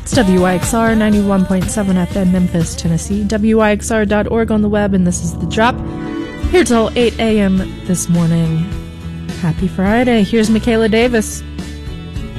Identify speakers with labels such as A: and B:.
A: It's WYXR 91.7 FM, Memphis, Tennessee, WYXR.org on the web, and this is The Drop. Here till 8 a.m. this morning. Happy Friday. Here's Michaela Davis.